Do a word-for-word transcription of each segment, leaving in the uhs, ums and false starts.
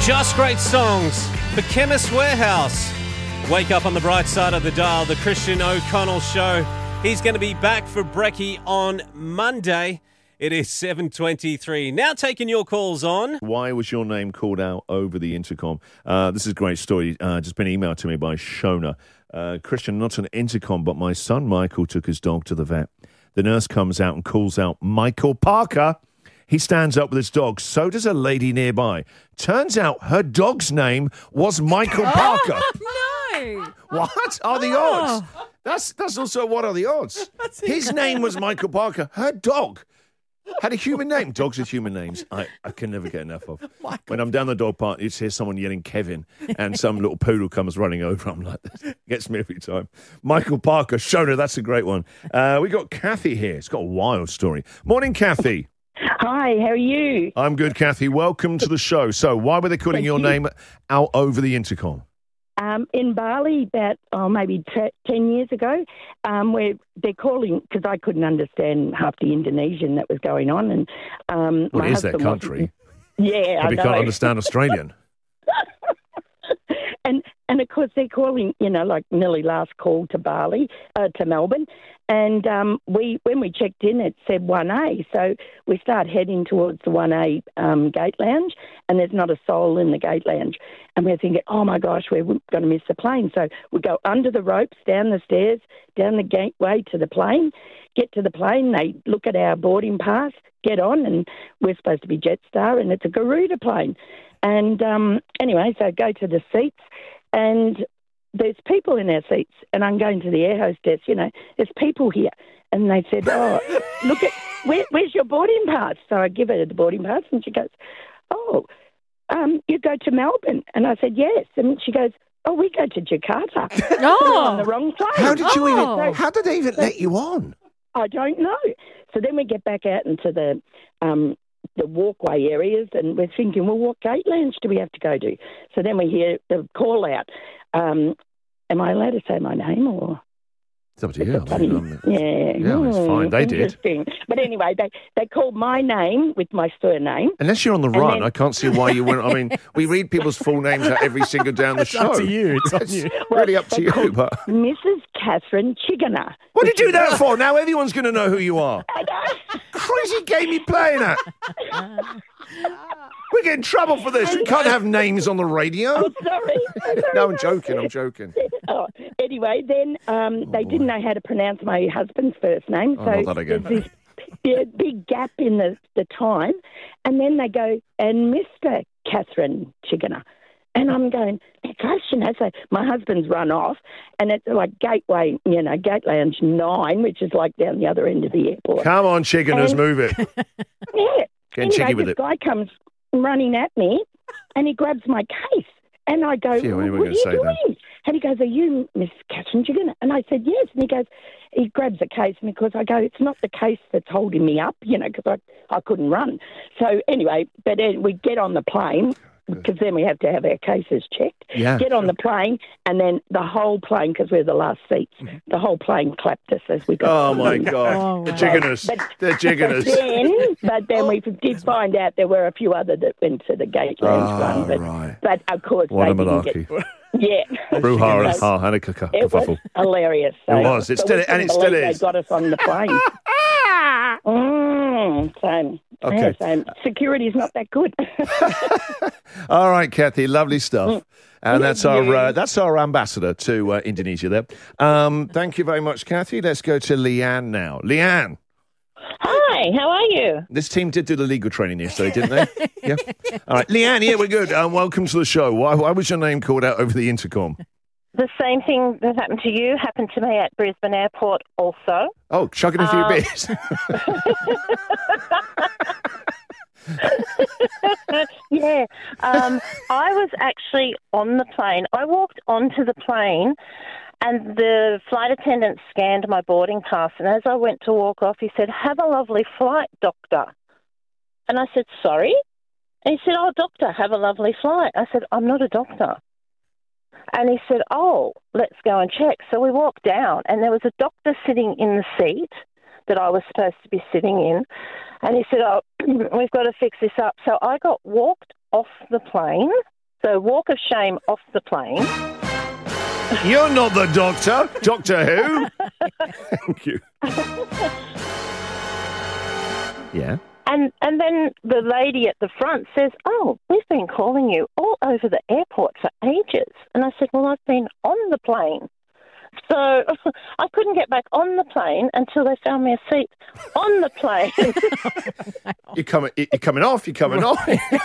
Just great songs for Chemist Warehouse. Wake up on the bright side of the dial, the Christian O'Connell Show. He's going to be back for Brekkie on Monday. It is seven twenty-three. Now taking your calls on. Why was your name called out over the intercom? Uh, this is a great story. Uh, just been emailed to me by Shona. Uh, Christian, not an intercom, but my son Michael took his dog to the vet. The nurse comes out and calls out, Michael Parker. He stands up with his dog. So does a lady nearby. Turns out her dog's name was Michael Parker. Oh, no. What are the Oh. odds? That's that's also what are the odds? His name was Michael Parker. Her dog had a human name. Dogs with human names, I, I can never get enough of. Michael. When I'm down the dog park, you just hear someone yelling Kevin, and some little poodle comes running over. I'm like, that gets me every time. Michael Parker, Shona, that's a great one. Uh, we got Kathy here. It's got a wild story. Morning, Kathy. Hi, how are you? I'm good, Kathy. Welcome to the show. So, why were they calling Thank your you. name out over the intercom? Um, in Bali, about oh, maybe t- ten years ago, um, where they're calling because I couldn't understand half the Indonesian that was going on, and um, What my is that husband country? wasn't- Yeah, I Probably know. can't understand Australian. and and of course they're calling, you know, like nearly last call to Bali, uh, to Melbourne, and um, we when we checked in, it said one A, so we start heading towards the one A um, gate lounge, and there's not a soul in the gate lounge, and we're thinking, oh my gosh, we're going to miss the plane, so we go under the ropes, down the stairs, down the gateway to the plane, get to the plane, they look at our boarding pass, get on, and we're supposed to be Jetstar, and it's a Garuda plane. And um, anyway, so go to the seats, and there's people in our seats, and I'm going to the air hostess, you know, there's people here. And they said, oh, look at, where, where's your boarding pass? So I give her the boarding pass, and she goes, oh, um, you go to Melbourne. And I said, yes. And she goes, oh, we go to Jakarta. Oh. We're on the wrong plane. How did you Oh. even? How did they even let you on? I don't know. So then we get back out into the um, the walkway areas, and we're thinking, well, what gate lounge do we have to go to? So then we hear the call out. Um, am I allowed to say my name or? It's up to you. It's funny. Um, Yeah, Yeah, it's fine. They did. Interesting. But anyway, they, they called my name with my surname. Unless you're on the run, then- I can't see why you wouldn't. I mean, we read people's full names out every single day on the show. up to you. It's on It's you. really up to they you. called But Missus Catherine Chigana. what did you do that for? Now everyone's going to know who you are. I know. Crazy game you playing at. We get in trouble for this. We can't have names on the radio. I'm sorry. I'm sorry. No, I'm joking. I'm joking. Oh, anyway, then um, they didn't know how to pronounce my husband's first name, Oh, so not that again. there's this yeah, big gap in the, the time, and then they go, and Mister Catherine Chigana. And I'm going, gosh, you know, so my husband's run off, and it's like Gateway, you know, Gate Lounge nine, which is like down the other end of the airport. Come on, chickeners, And- move it. Yeah. Getting anyway, cheeky with this it. guy comes running at me, and he grabs my case. And I go, Phew, what are we what are gonna you say then? doing? And he goes, are you Miss Catherine Chigana? And I said, yes. And he goes, he grabs a case, and because I go, it's not the case that's holding me up, you know, because I, I couldn't run. So anyway, but then we get on the plane, because then we have to have our cases checked. Yeah. Get on the plane, and then the whole plane, because we're the last seats, the whole plane clapped us as we got Oh, on. my God. Oh, the wow. chickeners. But- The But chickeners. then, but then we did find out there were a few other that went to the gate lounge Oh, one. But, right. but of course, What they a didn't malarkey. get. Yeah. Brouhaha So and, and a caca- it was kerfuffle. hilarious. So, It was. It but still- we and couldn't it still believe is. They got us on the plane. mm, so, Okay. yeah, so security's not that good. All right, Kathy, lovely stuff. And that's Yeah. our uh, that's our ambassador to uh, Indonesia there. Um, thank you very much, Kathy. Let's go to Leanne now. Leanne, Hi, how are you? this team did do the legal training yesterday, didn't they? Yeah. All right, Leanne, yeah, we're good. Um, welcome to the show. Why, why was your name called out over the intercom? The same thing that happened to you happened to me at Brisbane Airport also. Oh, chugging a few Um, bits. Yeah, um, I was actually on the plane. I walked onto the plane and the flight attendant scanned my boarding pass, and as I went to walk off, he said, "Have a lovely flight, doctor." And I said, "Sorry?" And he said, "Oh, doctor, have a lovely flight." I said, "I'm not a doctor." And he said, "Oh, let's go and check." So we walked down, and there was a doctor sitting in the seat that I was supposed to be sitting in. And he said, "Oh, we've got to fix this up." So I got walked off the plane So walk of shame off the plane. You're not the doctor. Doctor Who? Thank you. Yeah. And and then the lady at the front says, oh, we've been calling you all over the airport for ages. And I said, well, I've been on the plane. So I couldn't get back on the plane until they found me a seat on the plane. You're coming, you're coming off, you're coming off.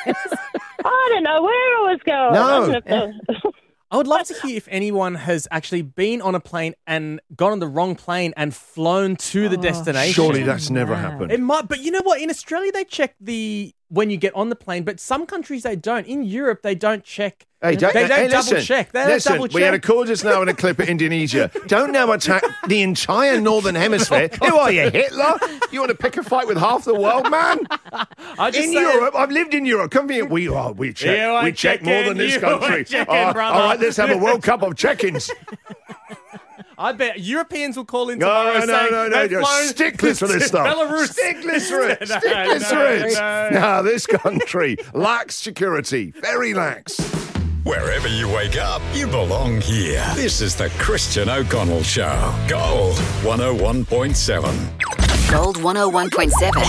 I don't know where I was going. No. I would love to hear if anyone has actually been on a plane and got on the wrong plane and flown to the Oh, destination. Surely that's never Yeah. happened. It might, but you know what? In Australia, they check the when you get on the plane, but some countries they don't. In Europe, they don't check. Hey, don't, they don't hey, double listen, check. They don't listen, double check. we had a call just now in a clip of Indonesia. Don't now attack the entire Northern Hemisphere. Who are you, Hitler? You want to pick a fight with half the world, man? I just In say- Europe, I've lived in Europe. Come here. We are. We check. You ain't we check more checking, than this you country. ain't checking, all right, brother. all right, let's have a World Cup of check-ins. I bet Europeans will call in No, tomorrow no, no, saying no, no. they've flown Stickless for this stuff. Belarus. Stickless for it. No, Stickless for it. no, No, this country lacks security. Very lax. Wherever you wake up, you belong here. This is the Christian O'Connell Show. Gold one oh one point seven. Gold one oh one point seven.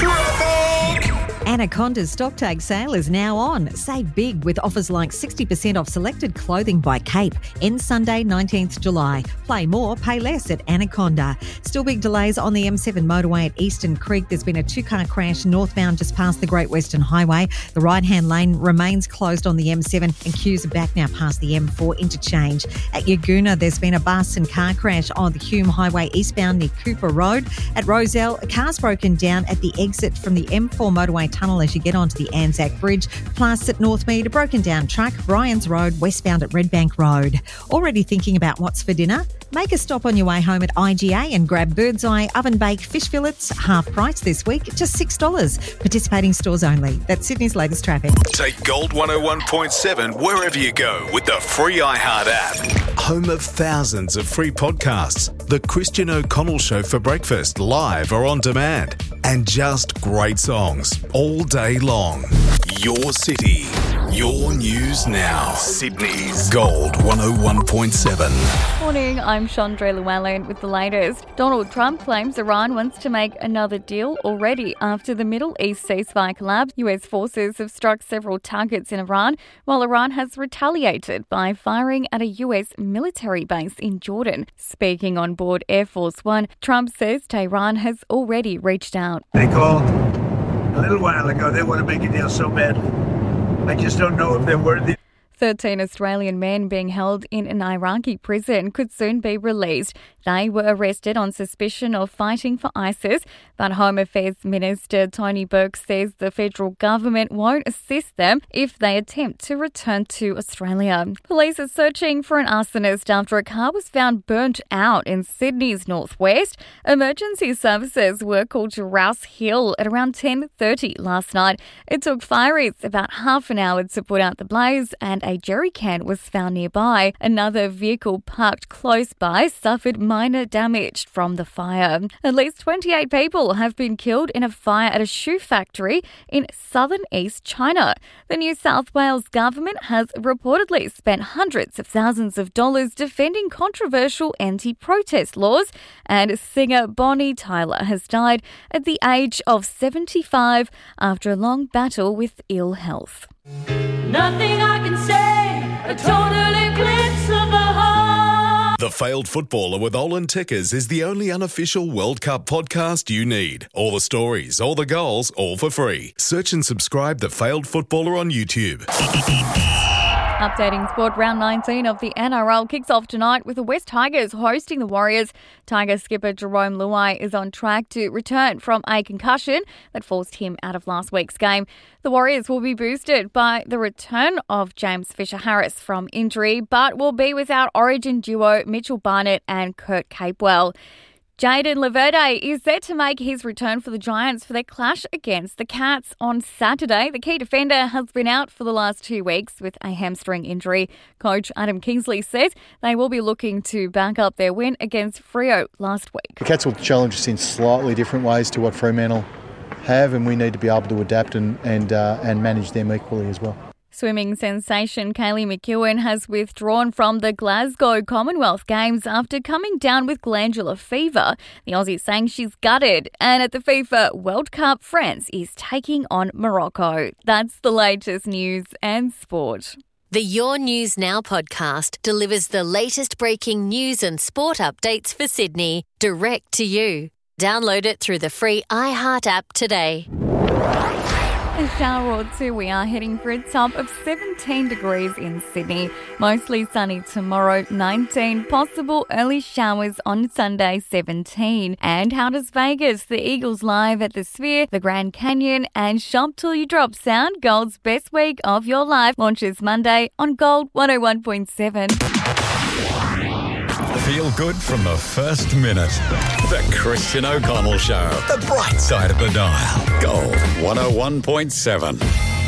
Anaconda's stocktake sale is now on. Save big with offers like sixty percent off selected clothing by Cape. Ends Sunday, nineteenth July. Play more, pay less at Anaconda. Still big delays on the M seven motorway at Eastern Creek. There's been a two-car crash northbound just past the Great Western Highway. The right-hand lane remains closed on the M seven and queues are back now past the M four interchange. At Yagoona, there's been a bus and car crash on the Hume Highway eastbound near Cooper Road. At Roselle, a car's broken down at the exit from the M four motorway tunnel as you get onto the Anzac Bridge. Plus at Northmead, a broken down truck, Bryans Road, westbound at Redbank Road. Already thinking about what's for dinner? Make a stop on your way home at I G A and grab Bird's Eye oven baked fish fillets, half price this week, just six dollars. Participating stores only. That's Sydney's latest traffic. Take Gold one oh one point seven wherever you go with the free iHeart app. Home of thousands of free podcasts. The Christian O'Connell Show for breakfast, live or on demand. And just great songs all day long. Your city, your news now. Sydney's Gold one oh one point seven. Morning, I'm Chandra Llewellyn with the latest. Donald Trump claims Iran wants to make another deal already after the Middle East ceasefire collapse. U S forces have struck several targets in Iran, while Iran has retaliated by firing at a U S military base in Jordan. Speaking on board Air Force One, Trump says Tehran has already reached out. They called a little while ago. They want to make a deal so badly. I just don't know if they're worthy. thirteen Australian men being held in an Iraqi prison could soon be released. They were arrested on suspicion of fighting for ISIS, but Home Affairs Minister Tony Burke says the federal government won't assist them if they attempt to return to Australia. Police are searching for an arsonist after a car was found burnt out in Sydney's northwest. Emergency services were called to Rouse Hill at around ten thirty last night. It took fireys about half an hour to put out the blaze, and a jerry can was found nearby. Another vehicle parked close by suffered minor damage from the fire. At least twenty-eight people have been killed in a fire at a shoe factory in southern East China. The New South Wales government has reportedly spent hundreds of thousands of dollars defending controversial anti-protest laws, and singer Bonnie Tyler has died at the age of seventy-five after a long battle with ill health. Nothing I can say, a total eclipse of the heart. The Failed Footballer with Olin Tickers is the only unofficial World Cup podcast you need. All the stories, all the goals, all for free. Search and subscribe The Failed Footballer on YouTube. Updating sport, round nineteen of the N R L kicks off tonight with the West Tigers hosting the Warriors. Tiger skipper Jerome Luai is on track to return from a concussion that forced him out of last week's game. The Warriors will be boosted by the return of James Fisher-Harris from injury, but will be without Origin duo Mitchell Barnett and Kurt Capewell. Jayden Laverde is set to make his return for the Giants for their clash against the Cats on Saturday. The key defender has been out for the last two weeks with a hamstring injury. Coach Adam Kingsley says they will be looking to back up their win against Freo last week. The Cats will challenge us in slightly different ways to what Fremantle have, and we need to be able to adapt and and, uh, and manage them equally as well. Swimming sensation Kaylee McEwen has withdrawn from the Glasgow Commonwealth Games after coming down with glandular fever. The Aussie saying she's gutted. And at the FIFA World Cup, France is taking on Morocco. That's the latest news and sport. The Your News Now podcast delivers the latest breaking news and sport updates for Sydney direct to you. Download it through the free iHeart app today. A shower or two, we are heading for a top of seventeen degrees in Sydney. Mostly sunny tomorrow, nineteen. Possible early showers on Sunday, seventeen. And how does Vegas? The Eagles live at the Sphere, the Grand Canyon, and Shop Till You Drop Sound, Gold's best week of your life, launches Monday on Gold one oh one point seven. Feel good from the first minute. The Christian O'Connell Show. The bright side of the dial. Gold one oh one point seven.